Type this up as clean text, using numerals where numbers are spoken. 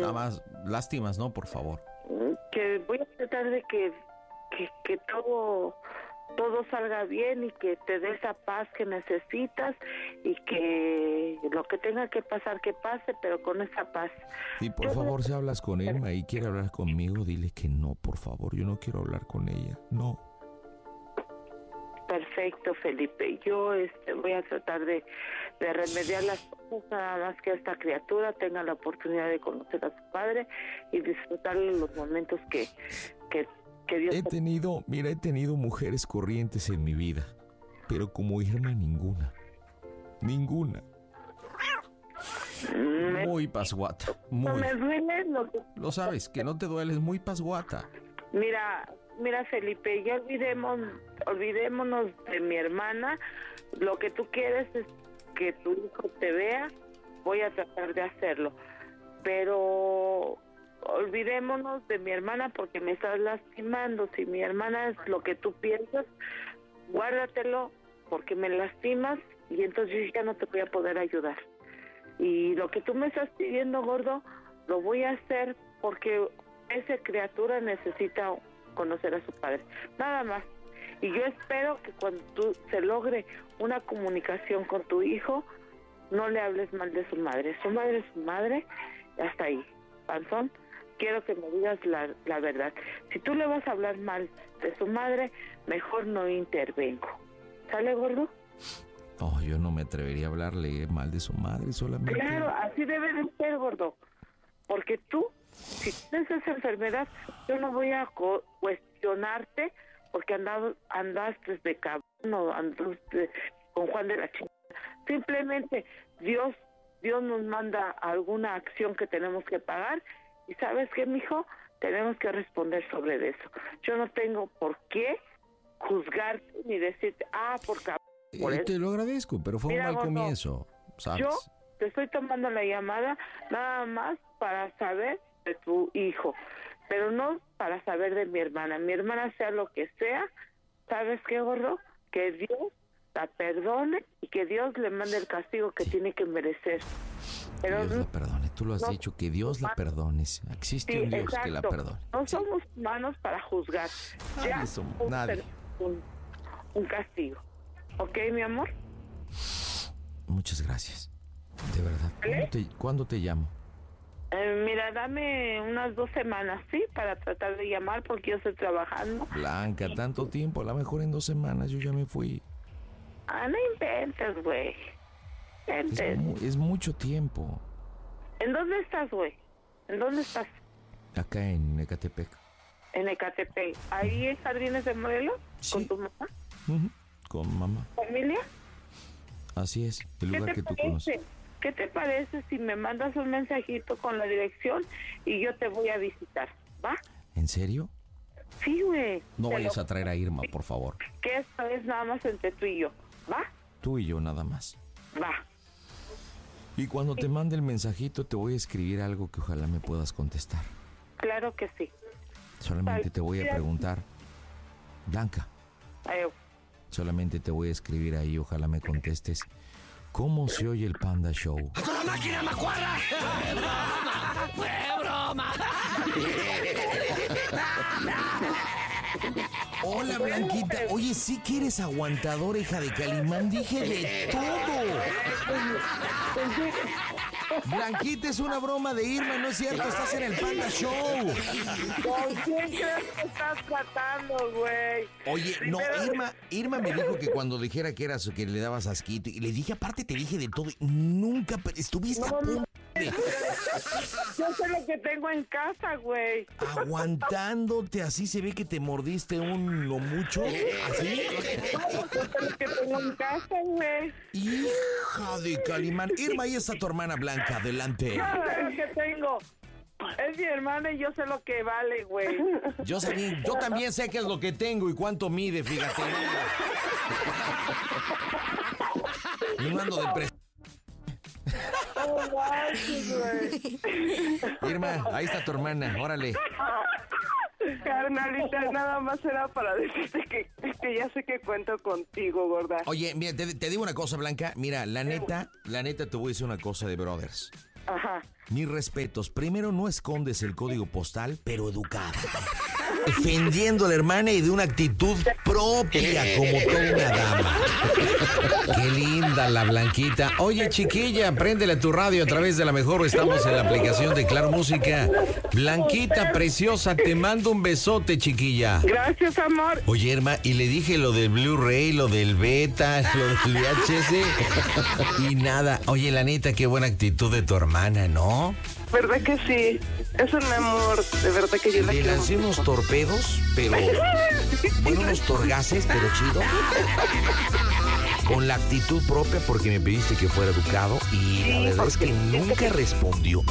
Nada más, lástimas, ¿no? Por favor. Que voy a tratar de que todo salga bien y que te dé esa paz que necesitas y que lo que tenga que pasar, que pase, pero con esa paz. Y por favor, si hablas con Irma y quiere hablar conmigo, dile que no, por favor. Yo no quiero hablar con ella. No. Perfecto, Felipe. Yo voy a tratar de remediar las cosas, nada más que esta criatura tenga la oportunidad de conocer a su padre y disfrutar los momentos que Dios... He tenido mujeres corrientes en mi vida, pero como Irma ninguna. Ninguna. Muy pasguata. No me duele Lo sabes, que no te duele, es muy pasguata. Mira, Felipe, ya olvidémonos de mi hermana. Lo que tú quieres es que tu hijo te vea. Voy a tratar de hacerlo. Pero olvidémonos de mi hermana porque me estás lastimando. Si mi hermana es lo que tú piensas, guárdatelo porque me lastimas y entonces yo ya no te voy a poder ayudar. Y lo que tú me estás pidiendo, gordo, lo voy a hacer porque esa criatura necesita conocer a su padre, nada más. Y yo espero que cuando tú se logre una comunicación con tu hijo, no le hables mal de su madre. Su madre es su madre, hasta ahí. Panzón, quiero que me digas la verdad. Si tú le vas a hablar mal de su madre, mejor no intervengo. ¿Sale, gordo? Oh, yo no me atrevería a hablarle mal de su madre, solamente... Claro, así debe de ser, gordo. Porque tú, si tienes esa enfermedad, yo no voy a cuestionarte porque andaste de cabrón o andaste con Juan de la chingada. Simplemente Dios nos manda alguna acción que tenemos que pagar y ¿sabes qué, mijo? Tenemos que responder sobre eso. Yo no tengo por qué juzgarte ni decirte, por cabrón. Te lo agradezco, pero fue un mal comienzo, ¿sabes? Yo te estoy tomando la llamada nada más para saber de tu hijo, pero no para saber de mi hermana. Mi hermana, sea lo que sea, ¿sabes qué, gordo? Que Dios la perdone y que Dios le mande el castigo que tiene que merecer. Pero Dios la perdone, tú lo has dicho, que Dios la perdone. Existe un Dios que la perdone. No somos humanos para juzgar. Nadie. Un castigo. ¿Ok, mi amor? Muchas gracias. De verdad. ¿Cuándo te llamo? Mira, dame unas 2 semanas, ¿sí? Para tratar de llamar porque yo estoy trabajando. Blanca, tanto tiempo. A lo mejor en 2 semanas yo ya me fui. No inventes, güey. Es mucho tiempo. ¿En dónde estás, güey? ¿En dónde estás? Acá en Ecatepec. En Ecatepec. ¿Ahí en Jardines de Morelos? Sí. ¿Con tu mamá? Con mamá. ¿Familia? Así es, el lugar que tú conoces. ¿Qué te parece si me mandas un mensajito con la dirección y yo te voy a visitar? ¿Va? ¿En serio? Sí, güey. No vayas a traer a Irma, por favor. Que esta vez nada más entre tú y yo. ¿Va? Tú y yo nada más. Va. Y cuando te mande el mensajito te voy a escribir algo que ojalá me puedas contestar. Claro que sí. Solamente te voy a preguntar, Blanca. Solamente te voy a escribir ahí, ojalá me contestes. ¿Cómo se oye el Panda Show? ¡A toda máquina, macuarra! ¡Fue broma! Hola, Blanquita. Oye, sí que eres aguantadora, hija de Calimán. Dije de todo. Blanquita, es una broma de Irma, no es cierto. Estás en el Panda Show. ¿Con quién crees que estás tratando, güey? Oye, no, Irma me dijo que cuando dijera que eras o que le dabas asquito, y le dije, aparte te dije de todo, y nunca estuviste a punto de... Yo sé lo que tengo en casa, güey. Aguantándote, así se ve que te mordiste uno mucho, así. Yo sé lo que tengo en casa, güey. Hija de Calimán. Irma, ahí está tu hermana Blanca, adelante. Yo sé lo que tengo. Es mi hermana y yo sé lo que vale, güey. Yo también sé qué es lo que tengo y cuánto mide, fíjate. Y no ando de Irma, ahí está tu hermana, órale. Carnalita, nada más era para decirte que ya sé que cuento contigo, gorda. Oye, mira, te digo una cosa, Blanca. Mira, la neta te voy a decir una cosa de brothers. Ajá. Mis respetos. Primero, no escondes el código postal, pero educada. Defendiendo a la hermana y de una actitud propia, como toda una dama. Qué linda la Blanquita. Oye, chiquilla, préndele a tu radio a través de La Mejor. Estamos en la aplicación de Claro Música. Blanquita, preciosa, te mando un besote, chiquilla. Gracias, amor. Oye, Irma, y le dije lo del Blu-ray, lo del beta, lo del VHS y nada. Oye, la neta, qué buena actitud de tu hermana, ¿no? ¿Verdad que sí? Es un amor, de verdad que yo la quiero. Le lancé unos torpedos, pero... Bueno, unos torgaces, pero chido. Con la actitud propia, porque me pediste que fuera educado. Y la verdad es que nunca respondió.